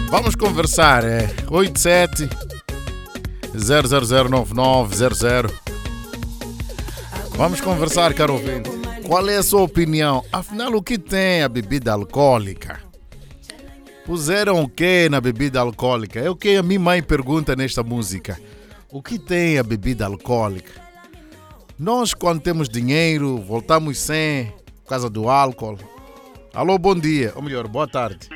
Vamos conversar, 87 0009900. Vamos conversar, caro ouvinte. Qual é a sua opinião? Afinal, o que tem a bebida alcoólica? Puseram o que na bebida alcoólica? É o que a minha mãe pergunta nesta música. O que tem a bebida alcoólica? Nós, quando temos dinheiro, voltamos sem por causa do álcool. Alô, bom dia. Ou melhor, boa tarde.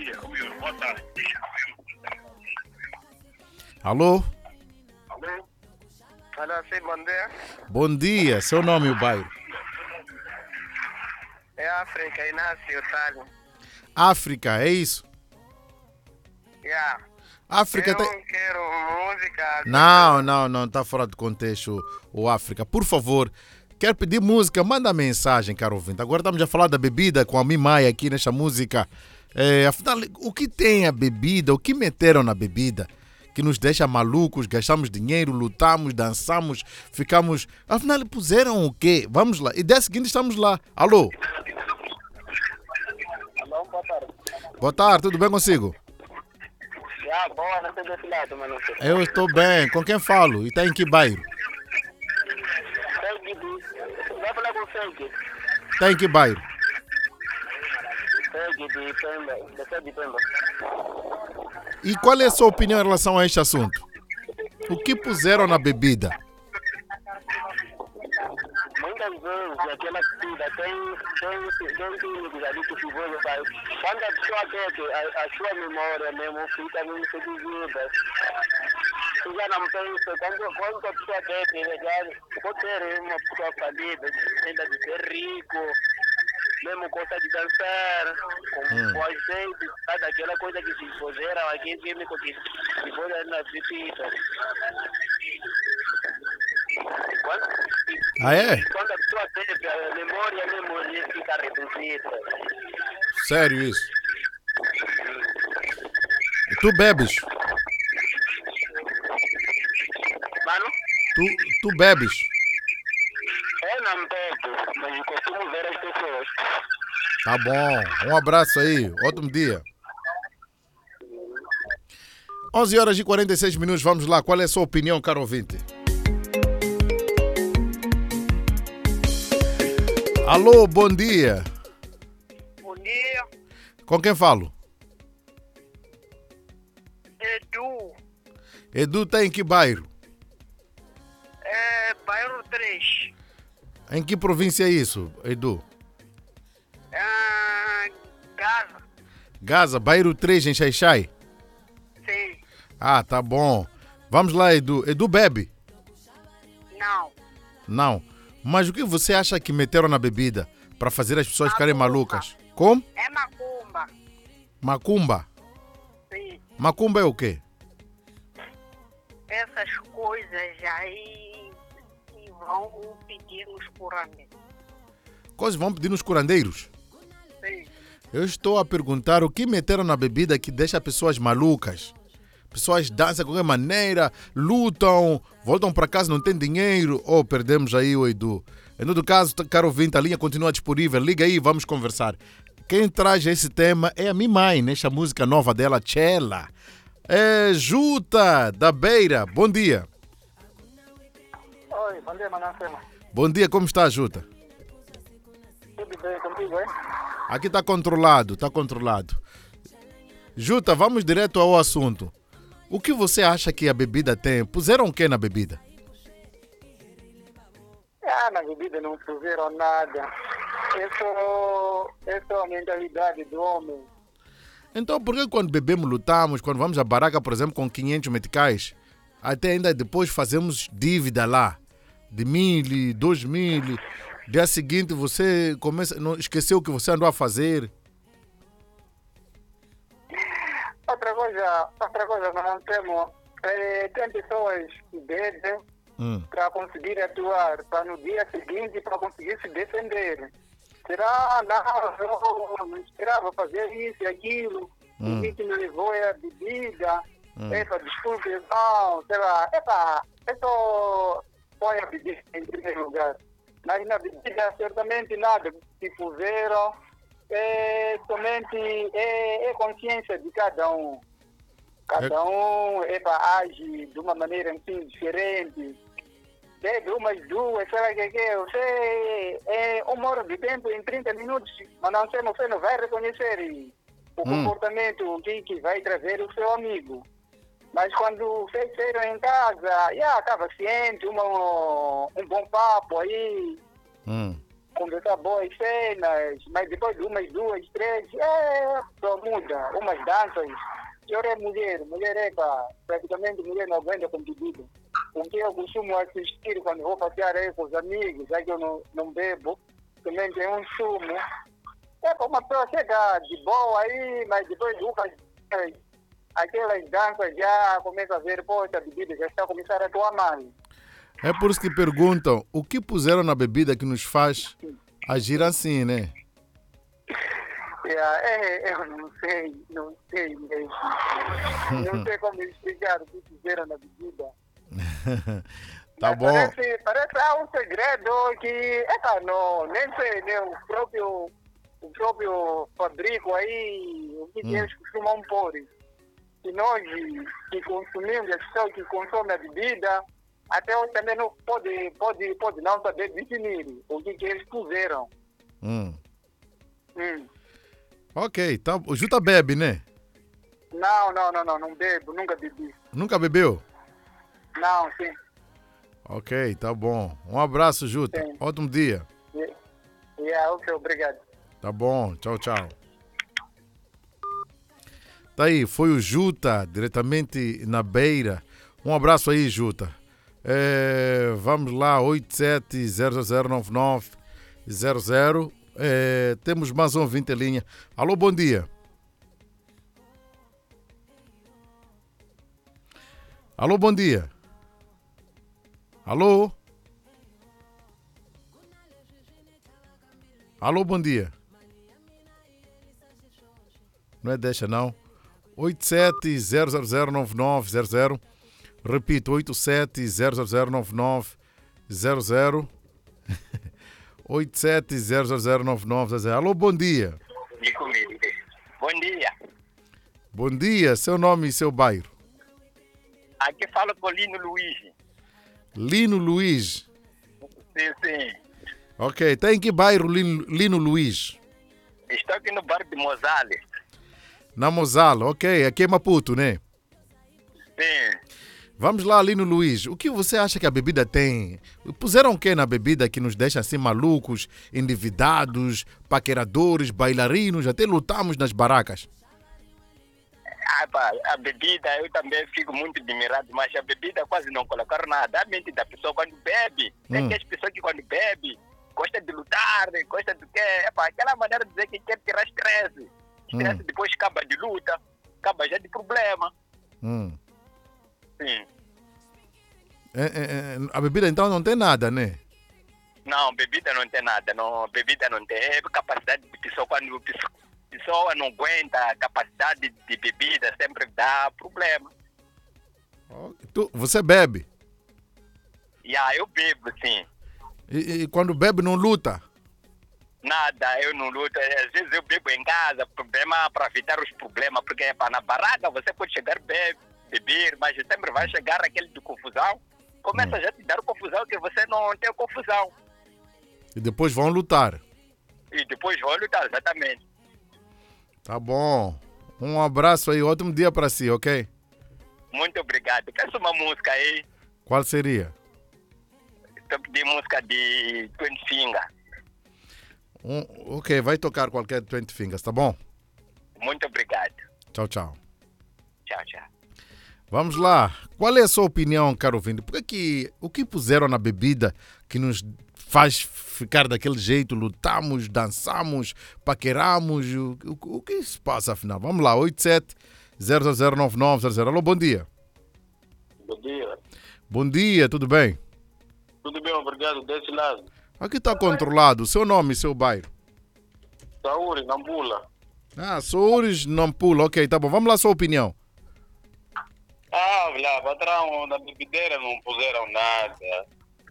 Alô? Alô, sim, bom dia. Bom dia. Seu nome e o bairro? É África, Inácio, Itália. África, é isso? Yeah. África Eu tem... quero música. Não, está fora de contexto o África. Por favor, quer pedir música? Manda mensagem, caro ouvinte. Agora estamos a falar da bebida com a Mimai aqui nesta música. Afinal, o que tem a bebida? O que meteram na bebida? Que nos deixa malucos, gastamos dinheiro, lutamos, dançamos, ficamos... Afinal, puseram o quê? Vamos lá. E dia seguinte estamos lá. Alô? Alô, boa tarde. Boa tarde, tudo bem consigo? Boa, não sei desse lado, mas não sei. Eu estou bem. Com quem falo? E está em que bairro? Vai falar com o Feg. Está em que bairro? Feg de Pemba, de Pemba. E qual é a sua opinião em relação a este assunto? O que puseram na bebida? Muitas vezes aquela bebida tem químicos ali que se vão fazer. Quando a pessoa bebe, a sua memória mesmo fica muito seduzida. Você já não pensa, quando a pessoa bebe, já pode ter uma pessoa falida, tenta de ser rico, mesmo gosta de dançar, com azeite, sabe aquela coisa que se expuseram aqui, químico que se expuseram nas bebidas. Quando a pessoa bebe, a memória mesmo fica reduzida. Sério isso? E tu bebes? Mano? Tu bebes? Eu não bebo, mas eu costumo ver as pessoas. Tá bom. Um abraço aí. Ótimo dia. 11 horas e 46 minutos. Vamos lá. Qual é a sua opinião, caro ouvinte? Alô, bom dia. Bom dia, Com quem falo? Edu. Edu tá em que bairro? Bairro 3. Em que província é isso, Edu? Gaza. Gaza, bairro 3 em Xai-Xai? Sim. Ah, tá bom. Vamos lá, Edu. Edu bebe? Não. Não. Mas o que você acha que meteram na bebida para fazer as pessoas ficarem malucas? Como? É macumba. Macumba? Sim. Macumba é o quê? Essas coisas aí que vão pedir nos curandeiros. Coisas vão pedir nos curandeiros? Sim. Eu estou a perguntar o que meteram na bebida que deixa pessoas malucas. Pessoas dançam de qualquer maneira, lutam, voltam para casa, não tem dinheiro. Ou perdemos aí o Edu. Em todo caso, caro ouvinte, a linha continua disponível. Liga aí, vamos conversar. Quem traz esse tema é a minha mãe, nesta música nova dela, Chela. É Juta, da Beira. Bom dia. Oi, bom dia, Manassema. Bom dia, como está, Juta? Tudo bem contigo, hein? Aqui está controlado, está controlado. Juta, vamos direto ao assunto. O que você acha que a bebida tem? Puseram o que na bebida? Na bebida não puseram nada. Essa é a mentalidade do homem. Então, por que quando bebemos, lutamos, quando vamos à baraca, por exemplo, com 500 meticais, até ainda depois fazemos dívida lá, de 1.000, 2.000, dia seguinte você começa, não esqueceu o que você andou a fazer? Outra coisa que não temos, tem pessoas que bebem para conseguir atuar, para no dia seguinte, para conseguir se defender. Será, não esperava fazer isso e aquilo, o que me levou é a bebida, essa discussão, sei lá, é só põe a bebida em primeiro lugar. Mas na bebida certamente nada que puseram, somente é consciência de cada um. Cada um age de uma maneira assim, diferente. Bebe umas duas, sei lá o que. Você é 1 hora de tempo em 30 minutos, mas você não vai reconhecer o comportamento que vai trazer o seu amigo. Mas quando vocês saíram em casa, acaba ciente, um bom papo aí, conversar boas cenas, mas depois de umas 2, 3, só muda. Umas danças. Senhor é mulher praticamente mulher não aguenta com bebida. O que eu costumo assistir quando vou passear aí com os amigos, já que eu não bebo, também tem um sumo. Para uma pessoa chega de boa aí, mas depois de aquelas danças já começa a ver, poxa, a bebida já está a começar a atuar mal. É por isso que perguntam, o que puseram na bebida que nos faz agir assim, né? Eu não sei mesmo. Não sei como explicar o que fizeram na bebida. Tá mas bom. Parece um segredo que, nem sei, né, o próprio fabrico aí, o que eles costumam pôr. Que nós que consumimos, as pessoas que consomem a bebida, até hoje também não pode não saber definir o que eles puseram. Ok, tá. O Juta bebe, né? Não bebo, nunca bebi. Nunca bebeu? Não, sim. Ok, tá bom. Um abraço, Juta. Sim. Ótimo dia. Ok, obrigado. Tá bom, tchau, tchau. Tá aí, foi o Juta, diretamente na Beira. Um abraço aí, Juta. Vamos lá, 87009900. Temos mais um ouvinte em linha. Alô, bom dia. Alô, bom dia. Alô? Alô, bom dia. Não é deixa, não. 87009900. Repito, 87009900. 87009900. Alô, bom dia. Bom dia. Bom dia, seu nome e seu bairro. Aqui fala com Lino Luiz. Lino Luiz. Sim. Ok, tá em que bairro, Lino Luiz? Estou aqui no bairro de Mozales. Na Mozala, ok, aqui é Maputo, né? Sim. Vamos lá, Lino Luiz, o que você acha que a bebida tem? Puseram o que na bebida que nos deixa assim malucos, endividados, paqueradores, bailarinos, até lutamos nas barracas? A bebida, eu também fico muito admirado, mas a bebida quase não colocaram nada. A mente da pessoa quando bebe, tem que as pessoas que quando bebe, gosta de lutar, gosta de quê? Aquela maneira de dizer que quer tirar estresse. Estresse depois acaba de luta, acaba já de problema. Sim. A bebida então não tem nada, né? Não, bebida não tem nada. Não, bebida não tem. É capacidade de pessoa, quando a pessoa não aguenta a capacidade de bebida, sempre dá problema. Você bebe? Eu bebo, sim. E quando bebe não luta? Nada, eu não luto. Às vezes eu bebo em casa, problema para evitar os problemas, porque na barraca você pode chegar beber, mas sempre vai chegar aquele de confusão. Começa já a te dar confusão que você não tem confusão. E depois vão lutar. Exatamente. Tá bom. Um abraço aí, ótimo dia para si, ok? Muito obrigado. Peço uma música aí. Qual seria? Estou pedindo música de 20 Finger. Ok, vai tocar qualquer 20 Fingers, tá bom? Muito obrigado. Tchau, tchau. Tchau, tchau. Vamos lá. Qual é a sua opinião, caro ouvinte? O que puseram na bebida que nos faz ficar daquele jeito? Lutamos, dançamos, paqueramos. O que se passa afinal? Vamos lá, 87009900. Alô, bom dia. Bom dia. Bom dia, tudo bem? Tudo bem, obrigado. Desse lado. Aqui está controlado. Seu nome e seu bairro? Saúde, Nampula. Soures, Nampula. Ok, tá bom. Vamos lá, sua opinião. Lá, patrão, na bebedeira não puseram nada.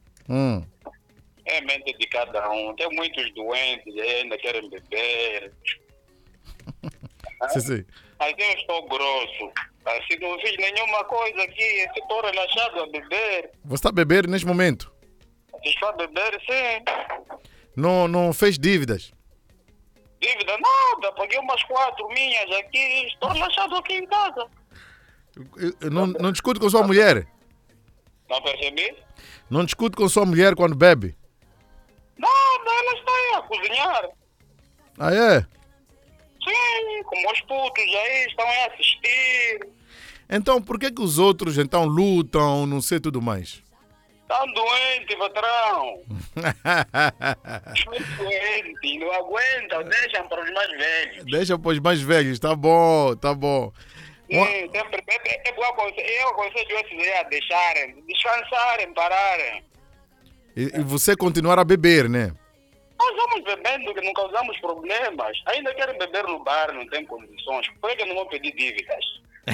É mente de cada um. Tem muitos doentes e ainda querem beber. Sim. Mas eu estou grosso. Assim não fiz nenhuma coisa aqui, estou relaxado a beber. Você está a beber neste momento? Estou a beber, sim. Não fez dívidas? Dívida nada, paguei umas 4 minhas aqui, estou relaxado aqui em casa. Não discute com sua mulher? Não percebi? Não discute com sua mulher quando bebe? Nada, ela está aí a cozinhar. Ah, é? Sim, como os putos aí estão aí a assistir. Então, por que os outros então lutam, não sei tudo mais? Estão doentes, patrão. Estão doentes, não aguentam, deixam para os mais velhos. Deixa para os mais velhos, tá bom, tá bom. Sim, eu aconselho esses aí a deixarem, descansarem, pararem. E você continuar a beber, né? Nós vamos bebendo, que não causamos problemas. Ainda querem beber no bar, não tem condições. Por que não vão pedir dívidas?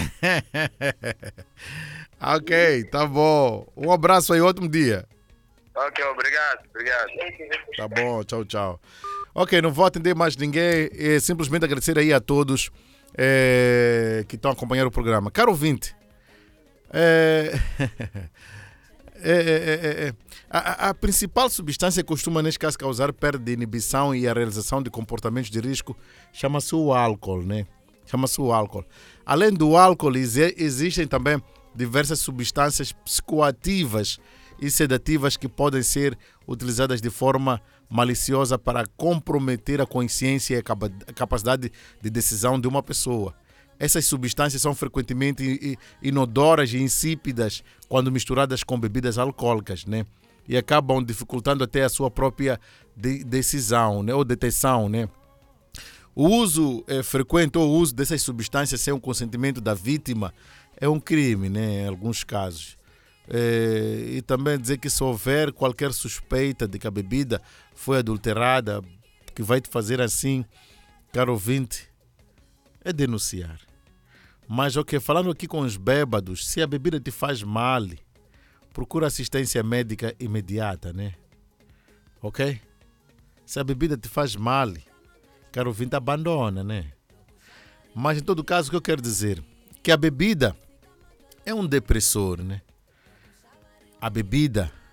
Ok, tá bom. Um abraço aí, ótimo dia. Ok, obrigado. Tá bom, tchau, tchau. Ok, não vou atender mais ninguém. É simplesmente agradecer aí a todos que estão a acompanhar o programa. Caro ouvinte, a principal substância que costuma, neste caso, causar perda de inibição e a realização de comportamentos de risco chama-se o álcool, né? Chama-se o álcool. Além do álcool, existem também diversas substâncias psicoativas e sedativas que podem ser utilizadas de forma maliciosa para comprometer a consciência e a capacidade de decisão de uma pessoa. Essas substâncias são frequentemente inodoras e insípidas quando misturadas com bebidas alcoólicas, né? E acabam dificultando até a sua própria decisão, né? Ou detecção, né? O uso frequente ou o uso dessas substâncias sem o consentimento da vítima é um crime, né? Em alguns casos. E também dizer que se houver qualquer suspeita de que a bebida foi adulterada, que vai te fazer assim, caro ouvinte, é denunciar. Mas, ok, falando aqui com os bêbados, se a bebida te faz mal, procura assistência médica imediata, né? Ok? Se a bebida te faz mal, caro ouvinte, abandona, né? Mas, em todo caso, o que eu quero dizer? Que a bebida é um depressor, né? A bebida